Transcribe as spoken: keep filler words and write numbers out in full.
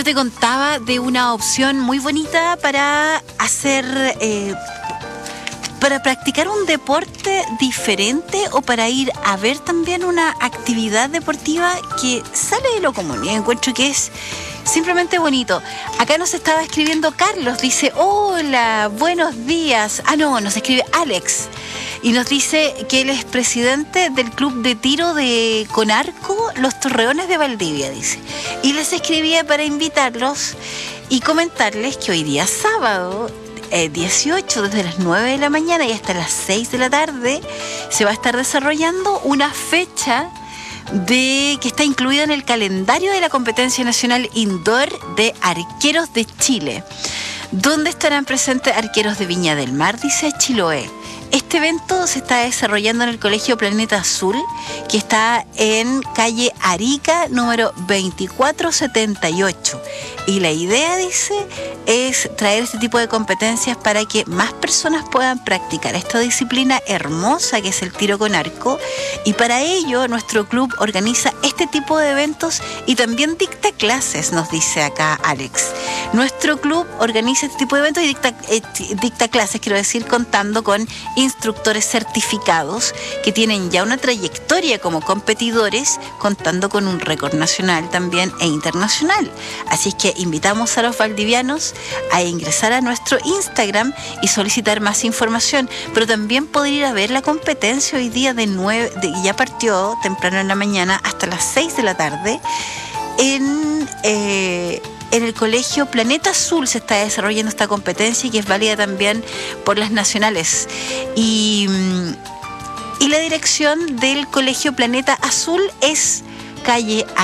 yo te contaba de una opción muy bonita para hacer, eh, para practicar un deporte diferente o para ir a ver también una actividad deportiva que sale de lo común. Y encuentro que es simplemente bonito. Acá nos estaba escribiendo Carlos, dice, hola, buenos días. Ah, no, nos escribe Alex. Y nos dice que él es presidente del club de tiro de con arco Los Torreones de Valdivia, dice. Y les escribía para invitarlos y comentarles que hoy día sábado eh, dieciocho, desde las nueve de la mañana y hasta las seis de la tarde, se va a estar desarrollando una fecha de que está incluida en el calendario de la competencia nacional indoor de arqueros de Chile, donde estarán presentes arqueros de Viña del Mar, dice Chiloé. Este evento se está desarrollando en el Colegio Planeta Azul, que está en calle Arica, número veinticuatro setenta y ocho. Y la idea, dice, es traer este tipo de competencias para que más personas puedan practicar esta disciplina hermosa que es el tiro con arco. Y para ello, nuestro club organiza este tipo de eventos y también dicta clases, nos dice acá Alex. Nuestro club organiza este tipo de eventos y dicta, eh, dicta clases, quiero decir, contando con instructores certificados que tienen ya una trayectoria como competidores, contando con un récord nacional también e internacional. Así es que invitamos a los valdivianos a ingresar a nuestro Instagram y solicitar más información, pero también poder ir a ver la competencia hoy día de nueve, de, ya partió temprano en la mañana hasta las seis de la tarde en... Eh, En el Colegio Planeta Azul se está desarrollando esta competencia y que es válida también por las nacionales. Y, y la dirección del Colegio Planeta Azul es calle